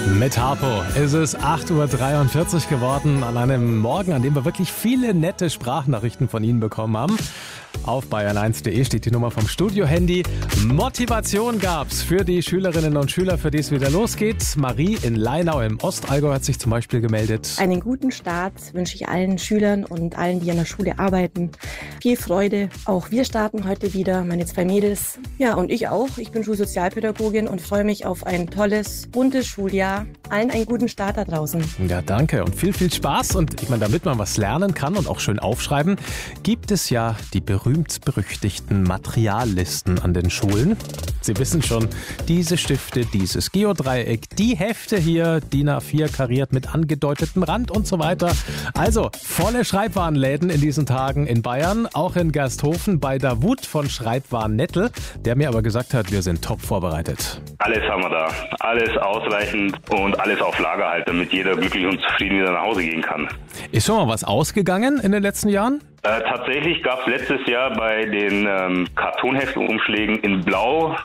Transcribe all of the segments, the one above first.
Mit Harpo ist es 8:43 Uhr geworden an einem Morgen, an dem wir wirklich viele nette Sprachnachrichten von Ihnen bekommen haben. Auf bayern1.de steht die Nummer vom Studio-Handy. Motivation gab's für die Schülerinnen und Schüler, für die es wieder losgeht. Marie in Leinau im Ostallgäu hat sich zum Beispiel gemeldet. Einen guten Start wünsche ich allen Schülern und allen, die an der Schule arbeiten. Viel Freude. Auch wir starten heute wieder, meine 2 Mädels. Ja, und ich auch. Ich bin Schulsozialpädagogin und freue mich auf ein tolles, buntes Schuljahr. Allen einen guten Start da draußen. Ja, danke und viel Spaß. Und ich meine, damit man was lernen kann und auch schön aufschreiben, gibt es ja die berühmt-berüchtigten Materiallisten an den Schulen. Sie wissen schon, diese Stifte, dieses Geodreieck, die Hefte hier, DIN A4 kariert mit angedeutetem Rand und so weiter. Also volle Schreibwarenläden in diesen Tagen in Bayern, auch in Gersthofen bei Davut von Schreibwaren Nettel, der mir aber gesagt hat, wir sind top vorbereitet. Alles haben wir da, alles ausreichend und alles auf Lager halt, damit jeder glücklich und zufrieden wieder nach Hause gehen kann. Ist schon mal was ausgegangen in den letzten Jahren? Tatsächlich gab es letztes Jahr bei den Kartonheftenumschlägen in Blau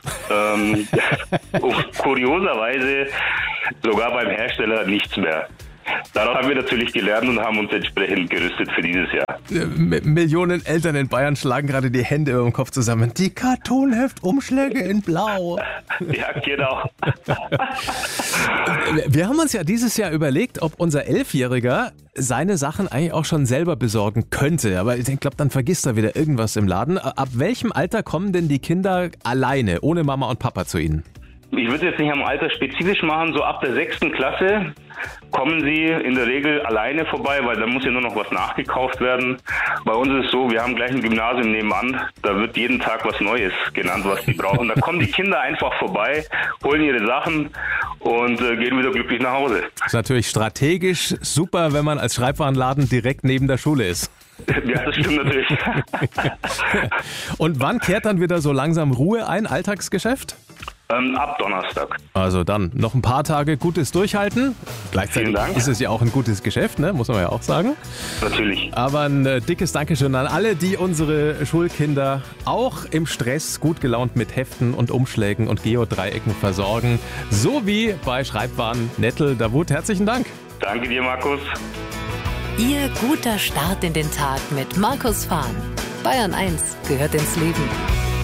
kurioserweise sogar beim Hersteller nichts mehr. Daraus haben wir natürlich gelernt und haben uns entsprechend gerüstet für dieses Jahr. Millionen Eltern in Bayern schlagen gerade die Hände über dem Kopf zusammen. Die Kartonheftumschläge in Blau. Ja, genau. Wir haben uns ja dieses Jahr überlegt, ob unser 11-Jähriger seine Sachen eigentlich auch schon selber besorgen könnte. Aber ich glaube, dann vergisst er wieder irgendwas im Laden. Ab welchem Alter kommen denn die Kinder alleine, ohne Mama und Papa zu Ihnen? Ich würde es jetzt nicht am Alter spezifisch machen, so ab der 6. Klasse kommen sie in der Regel alleine vorbei, weil da muss ja nur noch was nachgekauft werden. Bei uns ist es so, wir haben gleich ein Gymnasium nebenan, da wird jeden Tag was Neues genannt, was die brauchen. Da kommen die Kinder einfach vorbei, holen ihre Sachen und gehen wieder glücklich nach Hause. Das ist natürlich strategisch super, wenn man als Schreibwarenladen direkt neben der Schule ist. Ja, das stimmt natürlich. Und wann kehrt dann wieder so langsam Ruhe ein, Alltagsgeschäft? Ab Donnerstag. Also dann noch ein paar Tage gutes Durchhalten. Gleichzeitig ist es ja auch ein gutes Geschäft, ne? Muss man ja auch sagen. Natürlich. Aber ein dickes Dankeschön an alle, die unsere Schulkinder auch im Stress gut gelaunt mit Heften und Umschlägen und Geodreiecken versorgen. So wie bei Schreibwaren Nettel Davut. Herzlichen Dank. Danke dir, Markus. Ihr guter Start in den Tag mit Markus Fahn. Bayern 1 gehört ins Leben.